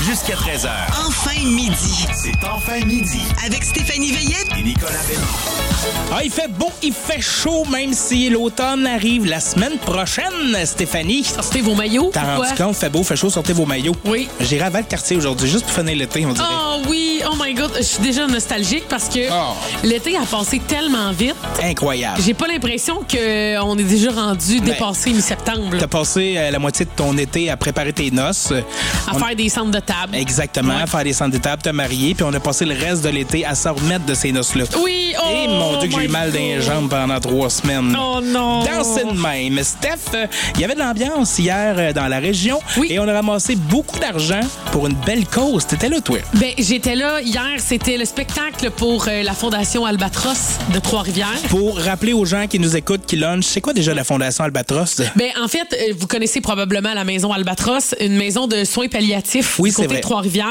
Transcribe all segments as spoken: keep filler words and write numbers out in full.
jusqu'à treize heures. Enfin midi. C'est Enfin midi. Avec Stéphanie Veillette et Nicolas Bélan. Ah, il fait beau, il fait chaud, même si l'automne arrive la semaine prochaine, Stéphanie. Sortez vos maillots. T'as rendu compte, fait beau, fait chaud, sortez vos maillots. Oui. J'irai à Val-Cartier aujourd'hui, juste pour finir l'été, on dirait. Oh oui, oh my God, je suis déjà nostalgique parce que Oh. l'été a passé tellement vite. Incroyable. J'ai pas l'impression qu'on est déjà rendu Ben, dépassé mi-septembre. T'as passé euh, la moitié de ton été à préparer tes noces. À On- faire des centres de table. Exactement, Ouais. faire des centres d'étape, te marier, puis on a passé le reste de l'été à s'en remettre de ces noces-là. Oui, oh Et mon Dieu que j'ai my eu mal dans les God. jambes pendant trois semaines. Oh non! Danser de même. Steph, euh, il y avait de l'ambiance hier euh, dans la région Oui. et on a ramassé beaucoup d'argent pour une belle cause. T'étais là, toi? Ben, j'étais là hier, c'était le spectacle pour euh, la Fondation Albatros de Trois-Rivières. Pour rappeler aux gens qui nous écoutent, qui lunchent, c'est quoi déjà la Fondation Albatros? Ben, en fait, euh, vous connaissez probablement la maison Albatros, une maison de soins palliatifs Oui, du c'est côté vrai. de Trois-Rivières.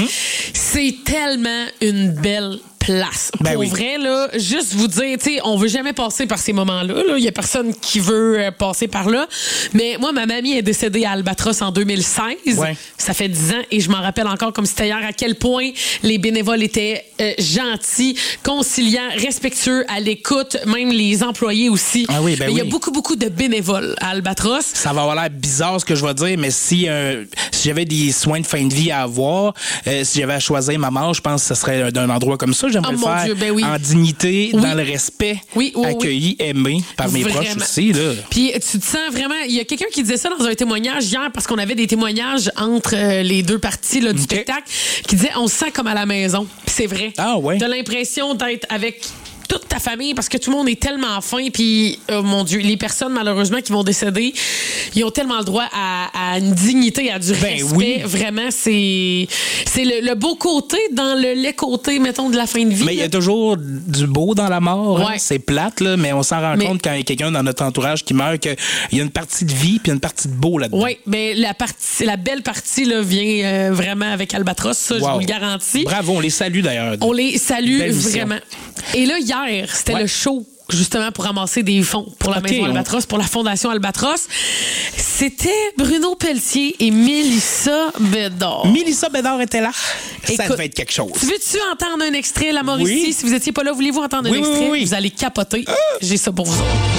C'est tellement une belle place. Ben Pour oui. vrai, là, juste vous dire, tu sais, on veut jamais passer par ces moments-là. Il y a personne qui veut euh, passer par là. Mais moi, ma mamie est décédée à Albatros en deux mille seize. Ouais. Ça fait dix ans et je m'en rappelle encore comme c'était hier à quel point les bénévoles étaient euh, gentils, conciliants, respectueux, à l'écoute, même les employés aussi. Ah oui, ben Mais il y a oui. beaucoup, beaucoup de bénévoles à Albatros. Ça va avoir l'air bizarre ce que je vais dire, mais si, euh, si j'avais des soins de fin de vie à avoir, euh, si j'avais à choisir ma mort, je pense que ce serait d'un endroit comme ça. J'aimerais Oh le mon faire Dieu, ben oui. en dignité, Oui. dans le respect, Oui, oui, accueilli, aimé par mes Vraiment. proches aussi. Là. Puis tu te sens vraiment... Il y a quelqu'un qui disait ça dans un témoignage hier, parce qu'on avait des témoignages entre euh, les deux parties là, du OK. spectacle, qui disait on se sent comme à la maison. Puis c'est vrai. Ah ouais? T'as l'impression d'être avec toute ta famille parce que tout le monde est tellement fin. Puis, oh mon Dieu, les personnes malheureusement qui vont décéder, ils ont tellement le droit à, à une dignité, à du Ben respect. oui. Vraiment, c'est c'est le, le beau côté dans le laid côté, mettons, de la fin de vie. Mais il y a là. toujours du beau dans la mort. hein. Ouais. C'est plate, là, mais on s'en rend Mais- compte quand il y a quelqu'un dans notre entourage qui meurt qu'il y a une partie de vie puis une partie de beau là-dedans. Oui, mais la partie, la belle partie là, vient euh, vraiment avec Albatros, ça, je Wow. vous le garantis. Bravo, on les salue d'ailleurs. On les salue Belle mission. vraiment. Et là, hier, c'était Ouais. le show justement pour ramasser des fonds pour la OK, maison on- Albatros, pour la Fondation Albatros. C'était Bruno Pelletier et Mélissa Bédard. Mélissa Bédard était là. ça Écoute, devait être quelque chose. Veux-tu entendre un extrait, la Mauricie? Oui. Si vous étiez pas là, voulez-vous entendre Oui, un oui, extrait? oui, oui. Vous allez capoter. J'ai ça pour vous autres.